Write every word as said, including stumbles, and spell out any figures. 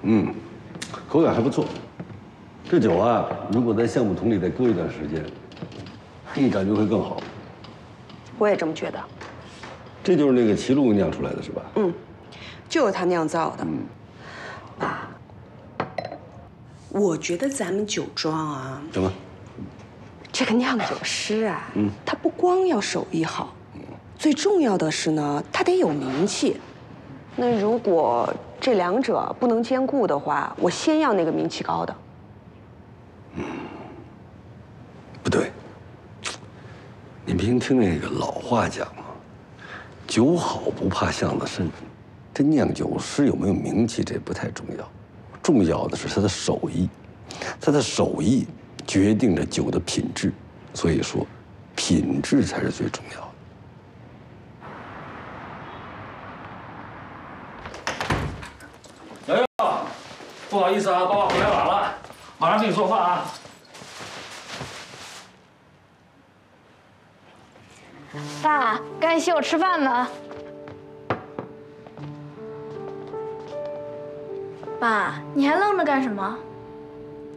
嗯，口感还不错。这酒啊，如果在橡木桶里再搁一段时间，嗯，感觉会更好。 我也这么觉得。 这就是那个齐路酿出来的是吧？ 嗯，就是他酿造的。 嗯。 爸，我觉得咱们酒庄啊， 什么？ 这个酿酒师啊，嗯，他不光要手艺好，最重要的是呢，他得有名气。那如果这两者不能兼顾的话，我先要那个名气高的。 嗯，不对，你没听那个老话讲吗？酒好不怕巷子深，这酿酒师有没有名气，这不太重要，重要的是他的手艺，他的手艺决定着酒的品质，所以说，品质才是最重要的。瑶瑶，不好意思啊，爸爸回来晚了，马上给你做饭啊。 爸，赶紧请我吃饭呢。爸，你还愣着干什么？